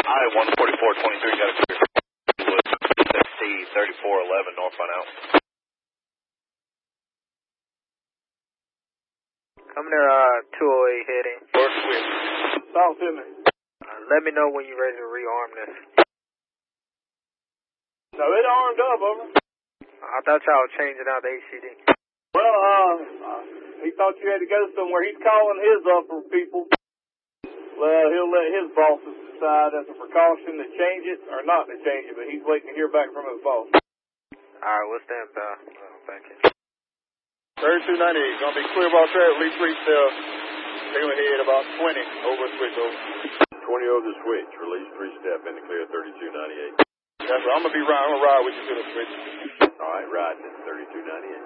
I-144-23 got a clear. XT-3411 northbound out. Coming there, 208 heading. North switch. South Sydney. Let me know when you're ready to rearm this. No, it armed up, over. I thought y'all were changing out the HCD. Well, he thought you had to go somewhere. He's calling his up for people. Well, he'll let his bosses decide as a precaution to change it or not to change it, but he's waiting to hear back from his boss. Alright, we'll stand by. Thank you. 3298, gonna be clear about that. Lead 3 step. Taking ahead about 20 over switch over. 20 over the switch. Release 3 step in the clear 3298. That's right. I'm gonna ride with you to the switch. All right, riding at 3298.